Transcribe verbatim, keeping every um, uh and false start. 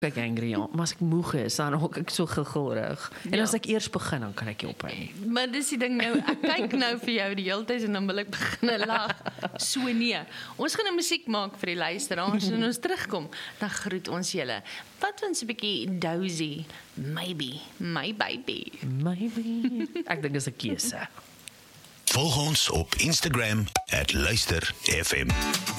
Kyk angry, ja, maar as ek moeg is, dan hok ek so gegilrig. En Ja. as ek eers begin, dan kan ek nie ophou nie. Maar dis die ding nou, ek kyk nou vir jou die hele tyd en dan wil ek begin lag. So nee. Ons gaan nou musiek maak vir die luisteraars en ons terugkom, dan groet ons julle. Wat ons 'n bietjie dozy, maybe, my baby. Maybe. Ek dink dis 'n keuse. Volg ons op Instagram at luister F M.